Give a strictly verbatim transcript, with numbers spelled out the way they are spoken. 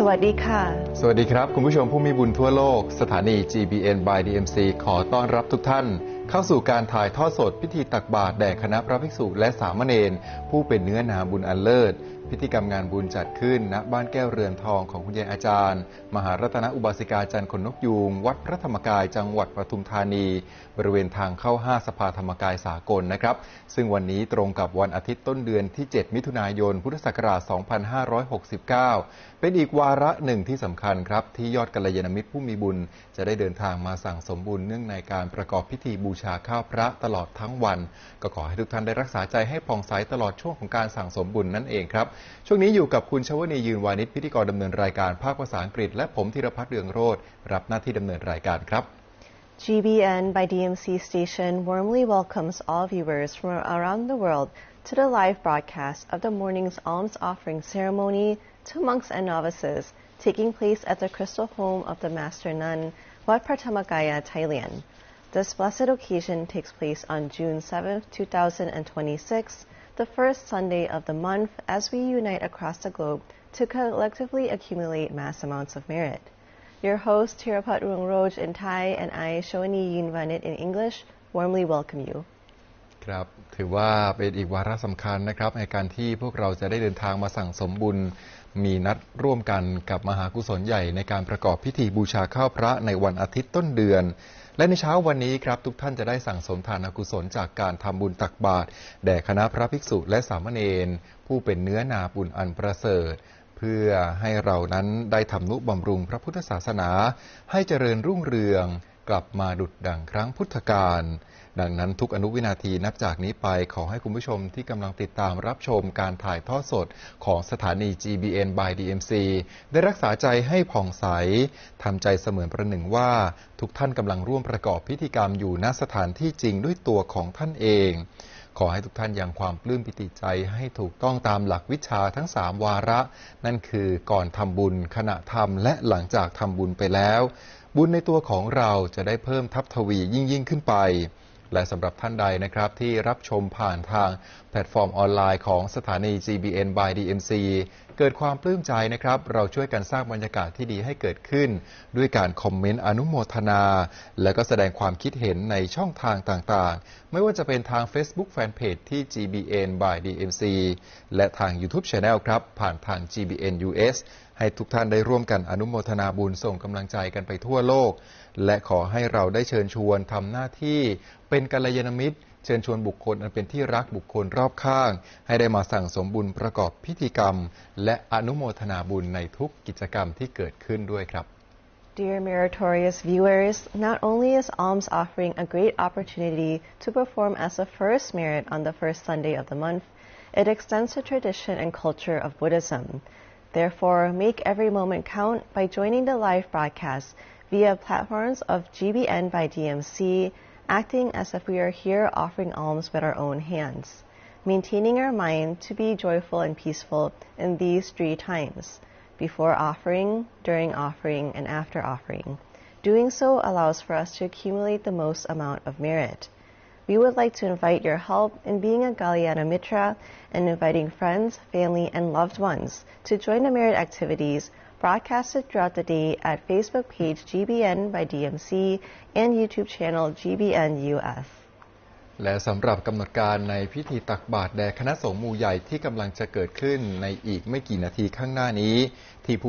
วัสดีค่ะสวัสดีครับคุณผู้ชมผู้มีบุญทั่วโลกสถานี จี บี เอ็น by ดี เอ็ม ซี ขอต้อนรับทุกท่านเข้าสู่การถ่ายทอดสดพิธีตักบาตรแด่คณะพระภิกษุและสามเณรผู้เป็นเนื้อนาบุญอันเลิศพิธีกรรมงานบุญจัดขึ้นณบ้านแก้วเรือนทองของคุณยายอาจารย์มหารัตนอุบาสิกาจันทร์ขนนกยูงวัดพระธรรมกายจังหวัดปทุมธานีบริเวณทางเข้าห้าสภาธรรมกายสากลนะครับซึ่งวันนี้ตรงกับวันอาทิตย์ต้นเดือนที่เจ็ดมิถุนายนพุทธศักราชสองพันห้าร้อยหกสิบเก้าเป็นอีกวาระหนึ่งที่สำคัญครับที่ยอดกัลยาณมิตรผู้มีบุญจะได้เดินทางมาสั่งสมบุญเนื่องในการประกอบพิธีบูชาข้าวพระตลอดทั้งวันก็ขอให้ทุกท่านได้รักษาใจให้ผ่องใสตลอดช่วงของการสั่งสมบุญนั่นเองครับช่วงนี้อยู่กับคุณชวนียืนวานิชพิธีกรดำเนินรายการภาคภาษาอังกฤษและผมธีรพัฒน์เรืองโรจน์รับหน้าที่ดำเนินรายการครับจี บี เอ็น by ดี เอ็ม ซี station warmly welcomes all viewers from around the world to the live broadcast of the morning's alms offering ceremony to monks and novices taking place at the Crystal Home of the Master Nun, Wat Pratamagaya, Thailand. This blessed occasion takes place on June seventh, two thousand twenty-six, the first Sunday of the month, as we unite across the globe to collectively accumulate mass amounts of merit. Your host, Thirapat Rungroj in Thai, and I, Shawani Yunvanit in English, warmly welcome you. ครับถือว่าเป็นอีกวาระสำคัญนะครับในการที่พวกเราจะได้เดินทางมาสั่งสมบุญมีนัดร่วมกันกับมหากุศลใหญ่ในการประกอบพิธีบูชาข้าวพระในวันอาทิตย์ต้นเดือนและในเช้าวันนี้ครับทุกท่านจะได้สั่งสมทานกุศลจากการทำบุญตักบาตรแด่คณะพระภิกษุและสามเณรผู้เป็นเนื้อนาบุญอันประเสริฐเพื่อให้เรานั้นได้ทำนุบำรุงพระพุทธศาสนาให้เจริญรุ่งเรืองกลับมาดุจดั่งครั้งพุทธกาลดังนั้นทุกอนุวินาทีนับจากนี้ไปขอให้คุณผู้ชมที่กำลังติดตามรับชมการถ่ายทอดสดของสถานี จี บี เอ็น by ดี เอ็ม ซี ได้รักษาใจให้ผ่องใสทำใจเสมือนประหนึ่งว่าทุกท่านกำลังร่วมประกอบพิธีกรรมอยู่ณสถานที่จริงด้วยตัวของท่านเองขอให้ทุกท่านยังความปลื้มปิติใจให้ถูกต้องตามหลักวิชาทั้งสามวาระนั่นคือก่อนทำบุญขณะทำและหลังจากทำบุญไปแล้วบุญในตัวของเราจะได้เพิ่มทับทวียิ่งยิ่งขึ้นไปและสำหรับท่านใดนะครับที่รับชมผ่านทางแพลตฟอร์มออนไลน์ของสถานี จี บี เอ็น by ดี เอ็ม ซี เกิดความปลื้มใจนะครับเราช่วยกันสร้างบรรยากาศที่ดีให้เกิดขึ้นด้วยการคอมเมนต์อนุโมทนาและก็แสดงความคิดเห็นในช่องทางต่างๆไม่ว่าจะเป็นทาง Facebook Fanpage ที่ จี บี เอ็น by ดี เอ็ม ซี และทาง YouTube Channel ครับผ่านทาง จี บี เอ็น ยู เอส ให้ทุกท่านได้ร่วมกันอนุโมทนาบุญส่งกำลังใจกันไปทั่วโลกและขอให้เราได้เชิญชวนทำหน้าที่เป็นกัลยาณมิตรเชิญชวนบุคคลอันเป็นที่รักบุคคลรอบข้างให้ได้มาสั่งสมบุญประกอบพิธีกรรมและอนุโมทนาบุญในทุกกิจกรรมที่เกิดขึ้นด้วยครับ Dear meritorious viewers, not only is alms offering a great opportunity to perform as a first merit on the first Sunday of the month, it extends the tradition and culture of Buddhism. Therefore, make every moment count by joining the live broadcast via platforms of G B N by D M C, acting as if we are here offering alms with our own hands, maintaining our mind to be joyful and peaceful in these three times, before offering, during offering, and after offering. Doing so allows for us to accumulate the most amount of merit. We would like to invite your help in being a Kalyana Mitra and inviting friends, family, and loved ones to join the merit activities broadcasted throughout the day at Facebook page G B N by D M C and YouTube channel G B N U S และสำหรับกำหนดการในพิธีตักบาตรแด่คณะสงฆ์หมู่ใหญ่ที่กำลังจะเกิดขึ้นในอีกไม่กี่นาทีข้างหน้านี้ที่